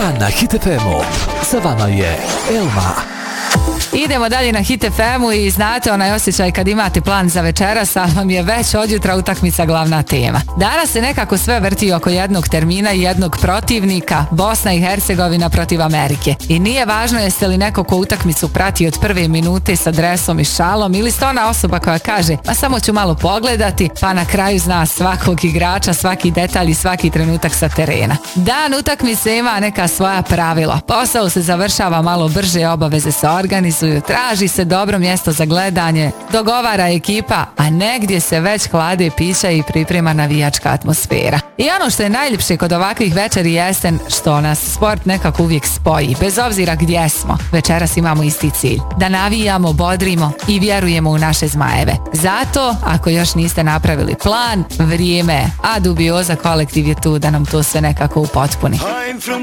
Dan na Hit FM-u. Sa vama je Elma. Idemo dalje na Hit FM-u i znate onaj osjećaj kad imate plan za večeras, ali vam je već od jutra utakmica glavna tema. Danas se nekako sve vrti oko jednog termina i jednog protivnika, Bosna i Hercegovina protiv Amerike. I nije važno jeste li neko ko utakmicu prati od prve minute sa dresom i šalom ili ste ona osoba koja kaže ma samo ću malo pogledati, pa na kraju zna svakog igrača, svaki detalj i svaki trenutak sa terena. Dan utakmice ima neka svoja pravila. Posao se završava malo brže, obaveze se organizuju, traži se dobro mjesto za gledanje, dogovara ekipa, a negdje se već hlade pića i priprema navijačka atmosfera. I ono što je najljepše kod ovakvih večeri jeste što nas sport nekako uvijek spoji, bez obzira gdje smo. Večeras imamo isti cilj, da navijamo, bodrimo i vjerujemo u naše zmajeve. Zato, ako još niste napravili plan, vrijeme je, a Dubioza kolektiv je tu da nam to sve nekako upotpuni.